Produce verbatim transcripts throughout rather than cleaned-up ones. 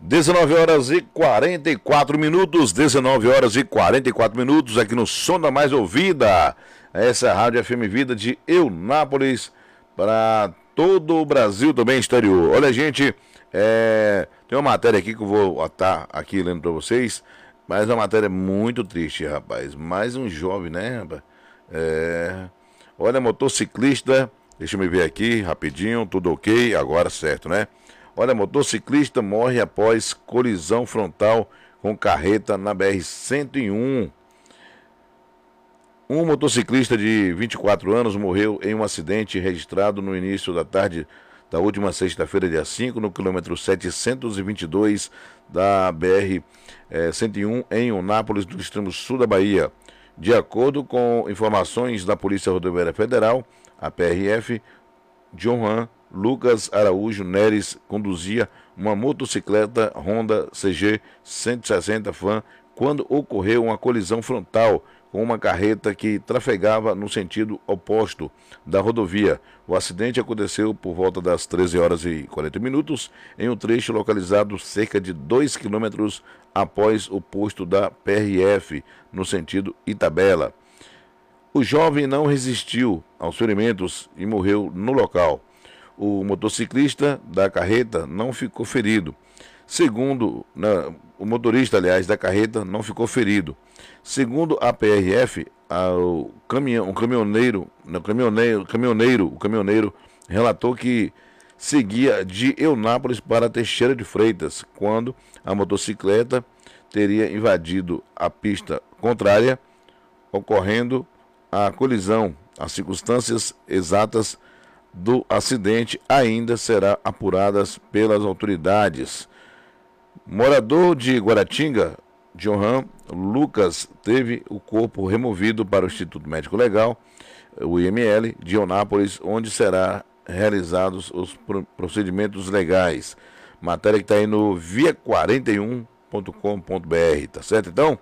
dezenove horas e quarenta e quatro minutos, dezenove horas e quarenta e quatro minutos, aqui no Som da Mais Ouvida. Essa é a Rádio F M Vida de Eunápolis para todo o Brasil, também exterior. Olha, gente, é... tem uma matéria aqui que eu vou estar aqui lendo para vocês, mas é uma matéria muito triste, rapaz. Mais um jovem, né, rapaz? É... Olha, motociclista, deixa eu me ver aqui rapidinho, tudo ok, agora certo, né? Olha, motociclista morre após colisão frontal com carreta na B R cento e um. Um motociclista de vinte e quatro anos morreu em um acidente registrado no início da tarde da última sexta-feira, dia cinco, no quilômetro setecentos e vinte e dois da B R cento e um, em Eunápolis, no extremo sul da Bahia. De acordo com informações da Polícia Rodoviária Federal, a P R F, Johan Lucas Araújo Neres conduzia uma motocicleta Honda C G cento e sessenta Fan quando ocorreu uma colisão frontal com uma carreta que trafegava no sentido oposto da rodovia. O acidente aconteceu por volta das treze horas e quarenta minutos em um trecho localizado cerca de dois quilômetros após o posto da P R F, no sentido Itabela. O jovem não resistiu aos ferimentos e morreu no local. O motociclista da carreta não ficou ferido. Segundo, né, o motorista, aliás, da carreta não ficou ferido. Segundo a P R F, a, o, caminhão, o caminhoneiro, o caminhoneiro, caminhoneiro, o caminhoneiro relatou que seguia de Eunápolis para Teixeira de Freitas, quando a motocicleta teria invadido a pista contrária, ocorrendo a colisão. As circunstâncias exatas do acidente ainda serão apuradas pelas autoridades. Morador de Guaratinga, Johan Lucas, teve o corpo removido para o Instituto Médico Legal, o I M L, de Eunápolis, onde serão realizados os procedimentos legais. Matéria que está aí no via quarenta e um ponto com ponto br, tá certo então?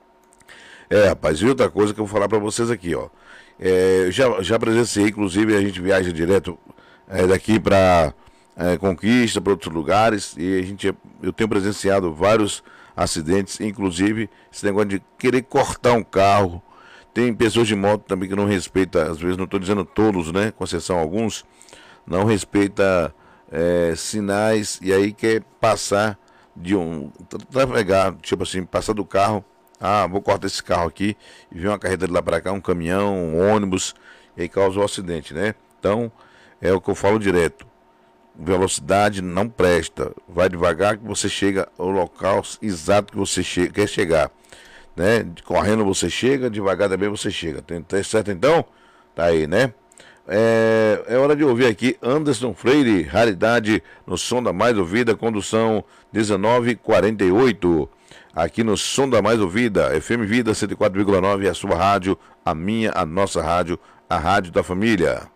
É, rapaz, e outra coisa que eu vou falar para vocês aqui, ó. É, já, já presenciei, inclusive a gente viaja direto é, daqui para é, Conquista, para outros lugares, e a gente, eu tenho presenciado vários acidentes, inclusive esse negócio de querer cortar um carro. Tem pessoas de moto também que não respeitam, às vezes não estou dizendo todos, né, com exceção alguns, não respeita é, sinais, e aí quer passar de um, trafegar, tipo assim, passar do carro. Ah, vou cortar esse carro aqui e vir uma carreta de lá para cá, um caminhão, um ônibus, e aí causa o um acidente, né? Então, é o que eu falo direto. Velocidade não presta. Vai devagar que você chega ao local exato que você che quer chegar, né? Correndo você chega, devagar também você chega. Tem, tá certo então? Tá aí, né? É, é hora de ouvir aqui Anderson Freire, Raridade, no Som da Mais Ouvida, condução dezenove e quarenta e oito. Aqui no Som da Mais Ouvida, F M Vida cento e quatro vírgula nove, a sua rádio, a minha, a nossa rádio, a rádio da família.